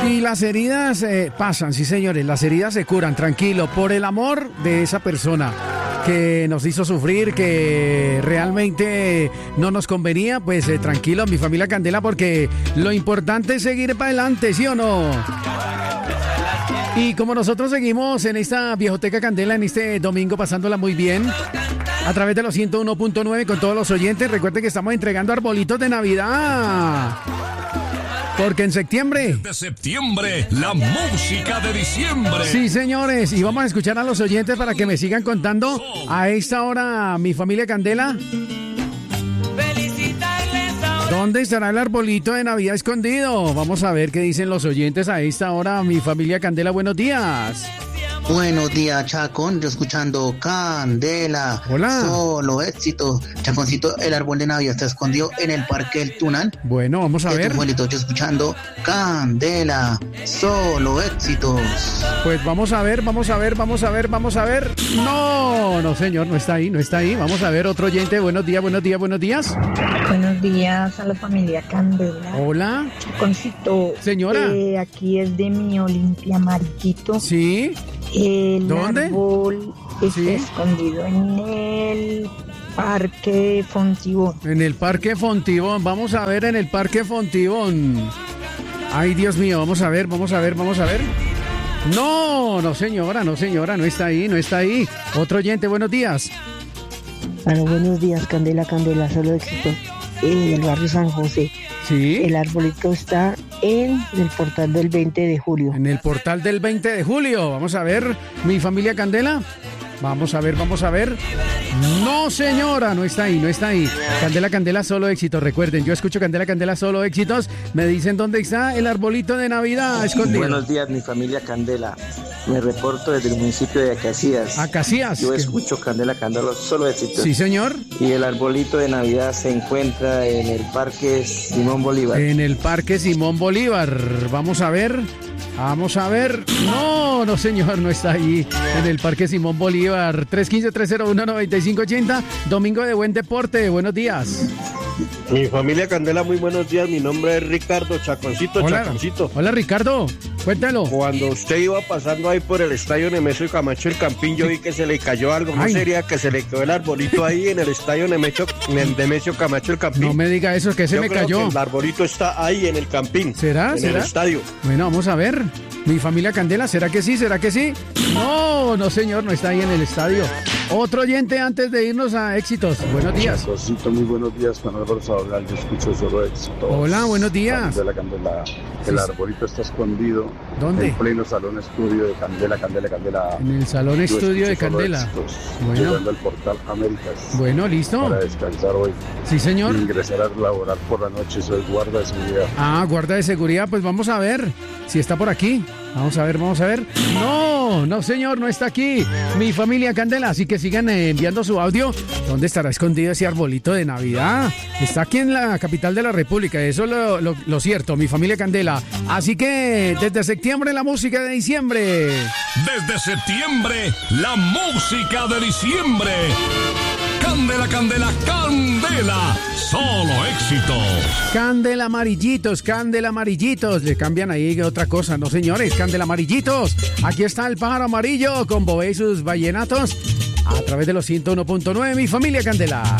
Y las heridas pasan, sí señores, las heridas se curan, tranquilo, por el amor de esa persona que nos hizo sufrir, que realmente no nos convenía, pues tranquilo, mi familia Candela, porque lo importante es seguir para adelante, ¿sí o no? Y como nosotros seguimos en esta Viejoteca Candela, en este domingo pasándola muy bien, a través de los 101.9 con todos los oyentes, recuerden que estamos entregando arbolitos de Navidad. Porque en septiembre... De septiembre, la música de diciembre. Sí, señores, y vamos a escuchar a los oyentes para que me sigan contando a esta hora, mi familia Candela. ¿Dónde estará el arbolito de Navidad escondido? Vamos a ver qué dicen los oyentes a esta hora, mi familia Candela. Buenos días. Buenos días, Chacón. Yo escuchando Candela. Hola. Solo éxito. Chaconcito, el árbol de Navidad está escondido en el Parque El Tunal. Bueno, vamos a ver. Abuelito, yo escuchando Candela. Solo éxitos. Pues vamos a ver. No, señor, no está ahí. Vamos a ver, otro oyente. Buenos días. Buenos días a la familia Candela. Hola. Chaconcito. Señora. Aquí es de mi Olimpia Amarillito. Sí. ¿Dónde? Árbol está Sí. escondido en el Parque Fontibón. En el Parque Fontibón. Vamos a ver en el Parque Fontibón. Ay, Dios mío, vamos a ver. No, señora, no está ahí. Otro oyente, buenos días. Bueno, buenos días, Candela, solo éxito. En el barrio San José. Sí. El arbolito está en el portal del 20 de julio. En el portal del 20 de julio. Vamos a ver, mi familia Candela. Vamos a ver. No, señora, no está ahí. Candela, solo éxitos. Recuerden, yo escucho Candela, solo éxitos. Me dicen dónde está el arbolito de Navidad escondido. Buenos días, mi familia Candela. Me reporto desde el municipio de Acacias. Acacias. Yo escucho Candela, solo éxitos. Sí, señor. Y el arbolito de Navidad se encuentra en el Parque Simón Bolívar. En el Parque Simón Bolívar. Vamos a ver. No, señor, no está allí. En el Parque Simón Bolívar. 315-301-9580. Domingo de buen deporte. Buenos días. Mi familia Candela, muy buenos días. Mi nombre es Ricardo Chaconcito. Hola. Chaconcito. Hola, Ricardo. Cuéntalo. Cuando usted iba pasando ahí por el estadio Nemesio Camacho el Campín, yo vi que se le cayó algo. ¿No sería que se le quedó el arbolito ahí en el estadio Nemesio Camacho el Campín? No me diga eso, que se yo me creo cayó. Que el arbolito está ahí en el Campín. ¿Será? En el estadio. Bueno, vamos a ver. Mi familia Candela, ¿será que sí? No, señor, no está ahí en el estadio. Otro oyente antes de irnos a éxitos. Buenos días. Chaconcito, muy buenos días, Juan Álvaro Sabral, yo escucho solo éxitos. Hola, buenos días. Candela, el arbolito está escondido. ¿Dónde? En pleno salón estudio de Candela. En el salón Yo estudio de escucho solo Candela. éxitos, Bueno. llegando al portal Américas. Bueno, listo. Para descansar hoy. Sí, señor. Y ingresar a laborar por la noche, soy guarda de seguridad. Guarda de seguridad, pues vamos a ver si está por aquí. Vamos a ver. No, señor, no está aquí. Mi familia Candela, así que sigan enviando su audio. ¿Dónde estará escondido ese arbolito de Navidad? Está aquí en la capital de la República, eso es lo cierto, mi familia Candela. Así que desde septiembre la música de diciembre. Desde septiembre, la música de diciembre. Candela, solo éxitos. Candela amarillitos. Le cambian ahí otra cosa, no señores, Candela amarillitos. Aquí está el pájaro amarillo con Bobé y sus vallenatos. A través de los 101.9, mi familia Candela.